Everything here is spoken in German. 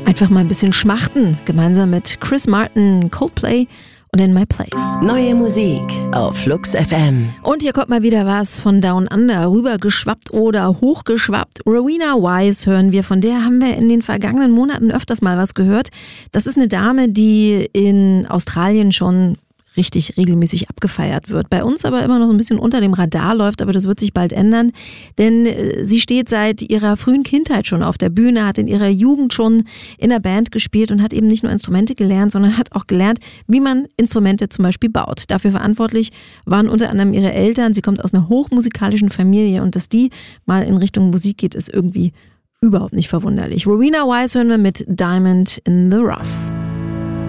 Einfach mal ein bisschen schmachten, gemeinsam mit Chris Martin, Coldplay und In My Place. Neue Musik auf Flux FM. Und hier kommt mal wieder was von Down Under, rübergeschwappt oder hochgeschwappt. Rowena Wise hören wir, von der haben wir in den vergangenen Monaten öfters mal was gehört. Das ist eine Dame, die in Australien schon richtig regelmäßig abgefeiert wird. Bei uns aber immer noch ein bisschen unter dem Radar läuft, aber das wird sich bald ändern, denn sie steht seit ihrer frühen Kindheit schon auf der Bühne, hat in ihrer Jugend schon in der Band gespielt und hat eben nicht nur Instrumente gelernt, sondern hat auch gelernt, wie man Instrumente zum Beispiel baut. Dafür verantwortlich waren unter anderem ihre Eltern. Sie kommt aus einer hochmusikalischen Familie und dass die mal in Richtung Musik geht, ist irgendwie überhaupt nicht verwunderlich. Rowena Wise hören wir mit Diamond in the Rough.